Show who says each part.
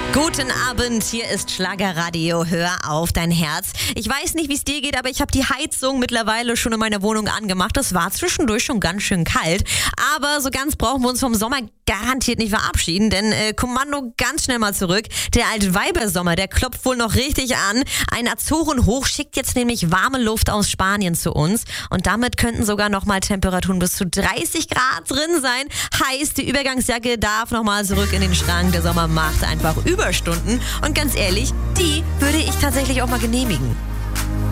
Speaker 1: Guten Abend, hier ist Schlagerradio, hör auf dein Herz. Ich weiß nicht, wie es dir geht, aber ich habe die Heizung mittlerweile schon in meiner Wohnung angemacht. Das war zwischendurch schon ganz schön kalt, aber so ganz brauchen wir uns vom Sommer garantiert nicht verabschieden, denn Kommando ganz schnell mal zurück. Der alte Weibersommer, der klopft wohl noch richtig an. Ein Azorenhoch schickt jetzt nämlich warme Luft aus Spanien zu uns und damit könnten sogar nochmal Temperaturen bis zu 30 Grad drin sein. Heißt, die Übergangsjacke darf nochmal zurück in den Schrank. Der Sommer macht einfach Überstunden und ganz ehrlich, die würde ich tatsächlich auch mal genehmigen.